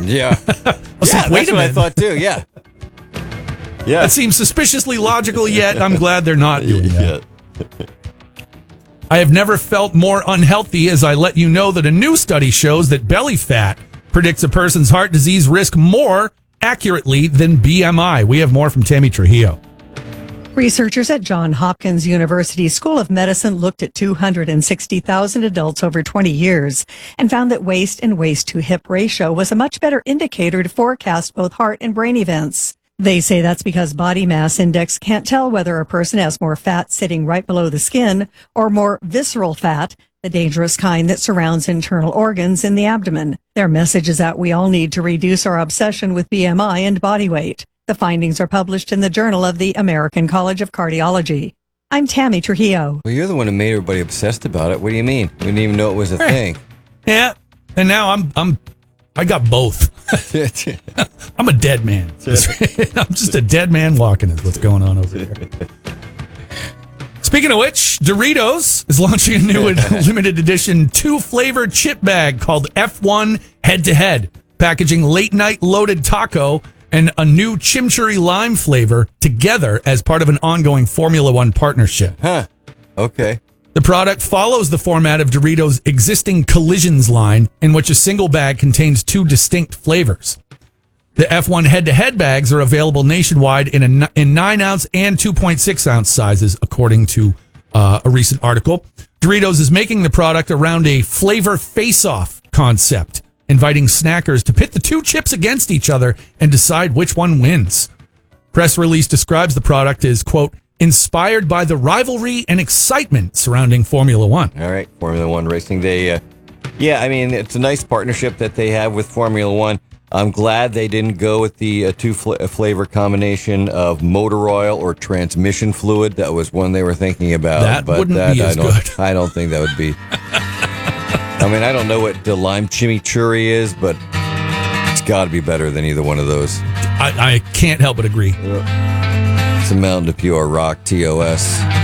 Yeah. Wait a minute. I thought too. Yeah. Yeah. That seems suspiciously logical, yet I'm glad they're not doing that. I have never felt more unhealthy as I let you know that a new study shows that belly fat predicts a person's heart disease risk more accurately than BMI. We have more from Tammy Trujillo. Researchers at Johns Hopkins University School of Medicine looked at 260,000 adults over 20 years and found that waist and waist-to-hip ratio was a much better indicator to forecast both heart and brain events. They say that's because body mass index can't tell whether a person has more fat sitting right below the skin or more visceral fat, the dangerous kind that surrounds internal organs in the abdomen. Their message is that we all need to reduce our obsession with BMI and body weight. The findings are published in the Journal of the American College of Cardiology. I'm Tammy Trujillo. Well, you're the one who made everybody obsessed about it. What do you mean? We didn't even know it was a thing. Yeah, and now I got both. I'm a dead man. I'm just a dead man walking is what's going on over here. Speaking of which, Doritos is launching a new limited edition 2-flavor chip bag called F1 Head to Head, packaging late night loaded taco and a new chimichurri lime flavor together as part of an ongoing Formula One partnership. Huh. Okay. The product follows the format of Doritos' existing Collisions line, in which a single bag contains 2 distinct flavors. The F1 head-to-head bags are available nationwide in 9-ounce and 2.6-ounce sizes, according to a recent article. Doritos is making the product around a flavor face-off concept, inviting snackers to pit the 2 chips against each other and decide which one wins. Press release describes the product as, quote, inspired by the rivalry and excitement surrounding Formula One. All right, Formula One racing. Yeah, I mean, it's a nice partnership that they have with Formula One. I'm glad they didn't go with the 2-flavor combination of motor oil or transmission fluid. That was one they were thinking about. That wouldn't be as good. I don't think that would be. I mean, I don't know what the lime chimichurri is, but it's got to be better than either one of those. I can't help but agree. It's a Mountain Dew or Rock TOS.